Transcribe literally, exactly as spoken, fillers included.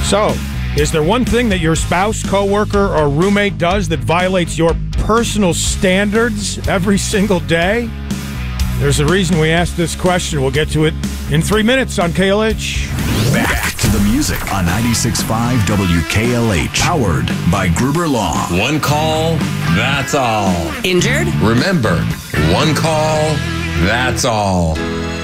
So, is there one thing that your spouse, coworker, or roommate does that violates your personal standards every single day? There's a reason we asked this question. We'll get to it in three minutes on K L H. Back to the music on ninety-six point five W K L H. Powered by Gruber Law. One call, that's all. Injured? Remember, one call, that's all.